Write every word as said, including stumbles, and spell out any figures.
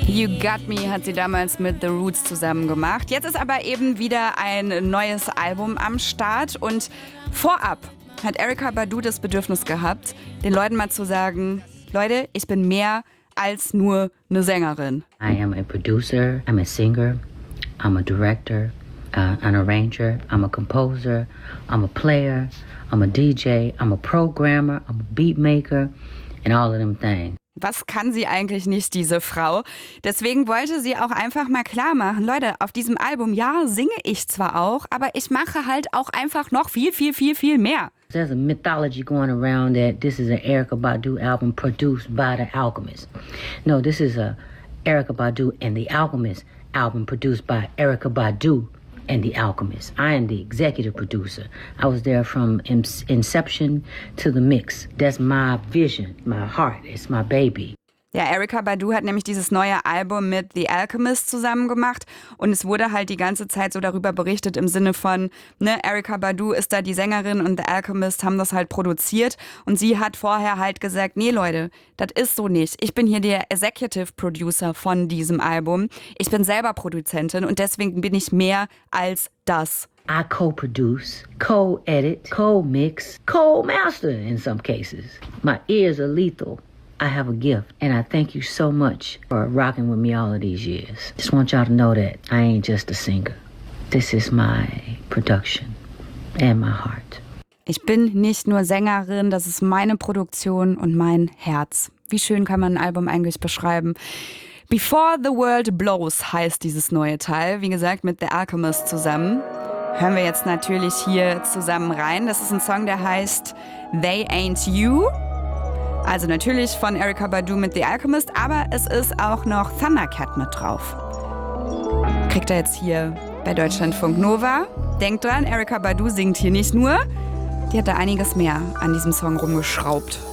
You Got Me hat sie damals mit The Roots zusammen gemacht. Jetzt ist aber eben wieder ein neues Album am Start. Und vorab hat Erykah Badu das Bedürfnis gehabt, den Leuten mal zu sagen, Leute, ich bin mehr als nur eine Sängerin. I am a producer, I'm a singer, I'm a director, uh, an arranger, I'm a composer, I'm a player, I'm a D J, I'm a programmer, I'm a beat maker and all of them things. Was kann sie eigentlich nicht, diese Frau? Deswegen wollte sie auch einfach mal klar machen, Leute, auf diesem Album, ja, singe ich zwar auch, aber ich mache halt auch einfach noch viel, viel, viel, viel mehr. There's a mythology going around that this is an Erykah Badu album produced by The Alchemist. No, this is a Erykah Badu and The Alchemist album produced by Erykah Badu and The Alchemist. I am the executive producer. I was there from in- inception to the mix. That's my vision, my heart, it's my baby. Ja, Erykah Badu hat nämlich dieses neue Album mit The Alchemist zusammen gemacht und es wurde halt die ganze Zeit so darüber berichtet im Sinne von, ne, Erykah Badu ist da die Sängerin und The Alchemist haben das halt produziert und sie hat vorher halt gesagt, nee Leute, das ist so nicht. Ich bin hier der Executive Producer von diesem Album. Ich bin selber Produzentin und deswegen bin ich mehr als das. I co-produce, co-edit, co-mix, co-master in some cases. My ears are lethal. I have a gift, and I thank you so much for rocking with me all of these years. Just want y'all to know that I ain't just a singer. This is my production and my heart. Ich bin nicht nur Sängerin, das ist meine Produktion und mein Herz. Wie schön kann man ein Album eigentlich beschreiben? Before the World Blows heißt dieses neue Teil, wie gesagt mit The Alchemist zusammen. Hören wir jetzt natürlich hier zusammen rein. Das ist ein Song, der heißt They Ain't You. Also natürlich von Erykah Badu mit The Alchemist, aber es ist auch noch Thundercat mit drauf. Kriegt er jetzt hier bei Deutschlandfunk Nova. Denkt dran, Erykah Badu singt hier nicht nur, die hat da einiges mehr an diesem Song rumgeschraubt.